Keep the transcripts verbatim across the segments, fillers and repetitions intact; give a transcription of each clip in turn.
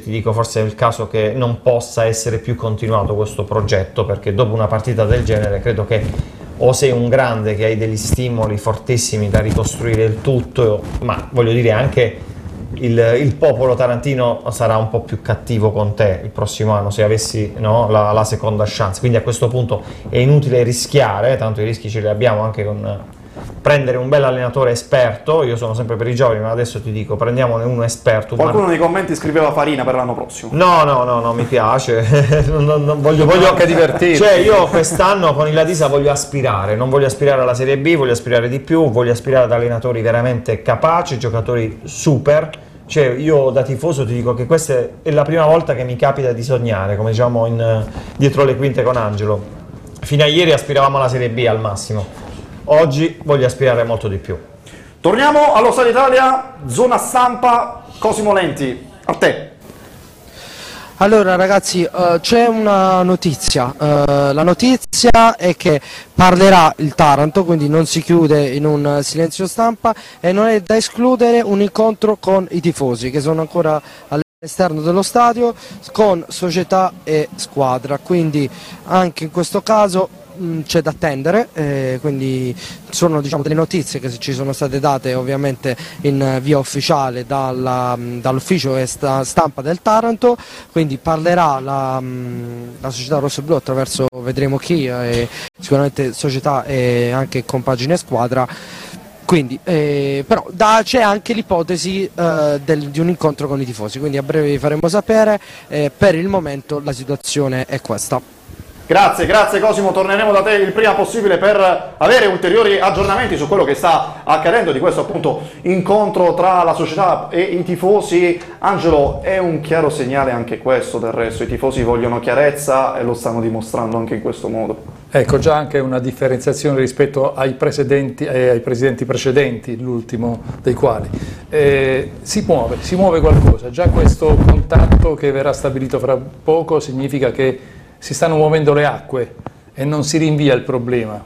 invece ti dico forse è il caso che non possa essere più continuato questo progetto, perché dopo una partita del genere credo che o sei un grande che hai degli stimoli fortissimi da ricostruire il tutto, ma voglio dire anche il, il popolo tarantino sarà un po' più cattivo con te il prossimo anno se avessi, no, la, la seconda chance, quindi a questo punto è inutile rischiare, tanto i rischi ce li abbiamo anche con prendere un bel allenatore esperto. Io sono sempre per i giovani, ma adesso ti dico, prendiamone uno esperto. Qualcuno nei commenti scriveva Farina per l'anno prossimo. No, no, no, no, mi piace. non, non, non voglio, voglio anche divertirmi. Cioè, io quest'anno con il Ladisa voglio aspirare, non voglio aspirare alla Serie B, voglio aspirare di più, voglio aspirare ad allenatori veramente capaci, giocatori super. Cioè, io da tifoso ti dico che questa è la prima volta che mi capita di sognare, come diciamo in, dietro le quinte con Angelo. Fino a ieri aspiravamo alla Serie B al massimo. Oggi voglio aspirare molto di più. Torniamo allo Stadio Italia, zona stampa, Cosimo Lenti, a te. Allora ragazzi, uh, c'è una notizia, uh, la notizia è che parlerà il Taranto, quindi non si chiude in un silenzio stampa e non è da escludere un incontro con i tifosi che sono ancora all'esterno dello stadio, con società e squadra, quindi anche in questo caso c'è da attendere, eh, quindi sono, diciamo, delle notizie che ci sono state date ovviamente in via ufficiale dalla, dall'ufficio stampa del Taranto, quindi parlerà la, la società rossoblu attraverso, vedremo chi, eh, sicuramente società e anche compagine squadra. Quindi, eh, però c'è anche l'ipotesi eh, di un incontro con i tifosi, quindi a breve vi faremo sapere, eh, per il momento la situazione è questa. Grazie, grazie Cosimo, torneremo da te il prima possibile per avere ulteriori aggiornamenti su quello che sta accadendo di questo appunto incontro tra la società e i tifosi. Angelo, è un chiaro segnale anche questo, del resto i tifosi vogliono chiarezza e lo stanno dimostrando anche in questo modo. Ecco, già anche una differenziazione rispetto ai, precedenti, eh, ai presidenti precedenti, l'ultimo dei quali. Eh, si muove, si muove qualcosa, già questo contatto che verrà stabilito fra poco significa che si stanno muovendo le acque e non si rinvia il problema.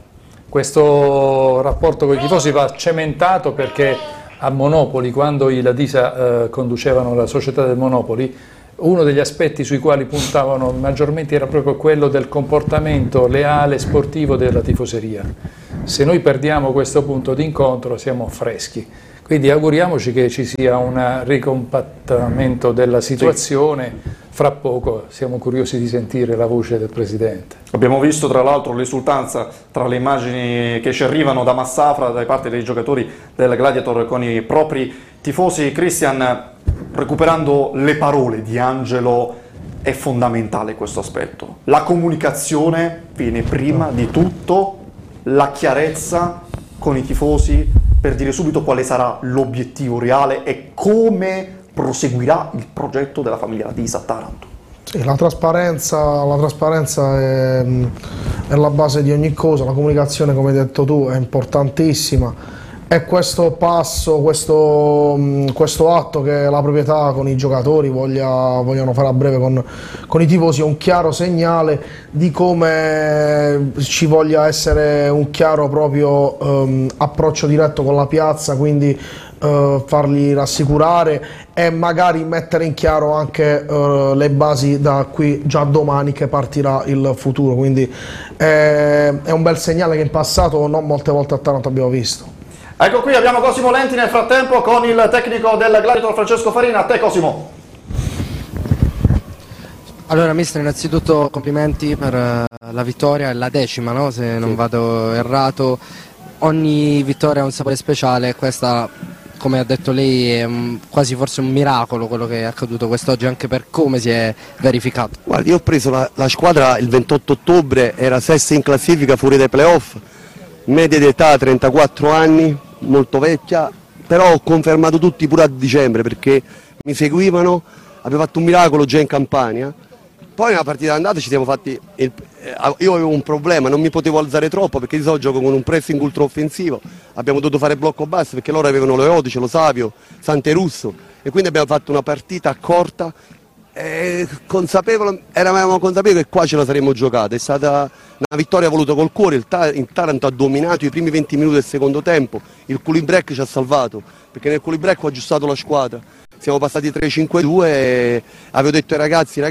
Questo rapporto con i tifosi va cementato perché a Monopoli, quando i Ladisa eh, conducevano la società del Monopoli, uno degli aspetti sui quali puntavano maggiormente era proprio quello del comportamento leale sportivo della tifoseria. Se noi perdiamo questo punto di incontro siamo freschi. Quindi auguriamoci che ci sia un ricompattamento della situazione, sì. Fra poco siamo curiosi di sentire la voce del Presidente. Abbiamo visto tra l'altro l'esultanza tra le immagini che ci arrivano da Massafra, da parte dei giocatori del Gladiator con i propri tifosi. Cristian, recuperando le parole di Angelo, è fondamentale questo aspetto. La comunicazione viene prima di tutto, la chiarezza con i tifosi, per dire subito quale sarà l'obiettivo reale e come proseguirà il progetto della famiglia Ladisa a Taranto. Sì, la trasparenza, la trasparenza è, è la base di ogni cosa, la comunicazione, come hai detto tu, è importantissima. E questo passo, questo, questo atto che la proprietà con i giocatori voglia, vogliono fare a breve con, con i tifosi è un chiaro segnale di come ci voglia essere un chiaro proprio um, approccio diretto con la piazza, quindi uh, farli rassicurare e magari mettere in chiaro anche uh, le basi da qui già domani che partirà il futuro. Quindi è, è un bel segnale che in passato non molte volte a Taranto abbiamo visto. Ecco qui abbiamo Cosimo Lenti nel frattempo con il tecnico del Gladiator Francesco Farina. A te Cosimo. Allora mister, innanzitutto complimenti per la vittoria, è la decima, no? Se non vado errato. Ogni vittoria ha un sapore speciale, questa, come ha detto lei, è un, quasi forse un miracolo quello che è accaduto quest'oggi, anche per come si è verificato. Guardi, io ho preso la, la squadra il ventotto ottobre, era sesta in classifica fuori dai playoff, media di età trentaquattro anni, molto vecchia, però ho confermato tutti pure a dicembre perché mi seguivano, abbiamo fatto un miracolo già in Campania. Poi nella partita d'andata ci siamo fatti, il, io avevo un problema, non mi potevo alzare troppo perché di solito gioco con un pressing ultra offensivo, abbiamo dovuto fare blocco basso perché loro avevano lo Odice, lo Savio, Santerusso e quindi abbiamo fatto una partita corta e consapevole, eravamo consapevoli che qua ce la saremmo giocata, è stata una vittoria voluta col cuore, il, Ta il Taranto ha dominato i primi venti minuti del secondo tempo, il cooling break ci ha salvato perché nel cooling break ho aggiustato la squadra, siamo passati tre cinque due e avevo detto ai ragazzi, ragazzi